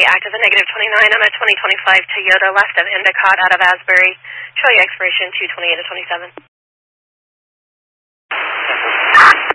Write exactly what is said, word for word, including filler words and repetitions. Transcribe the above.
currently active at negative twenty-nine on a twenty twenty-five Toyota left of Endicott out of Asbury. Show you expiration two twenty-eight of twenty-seven.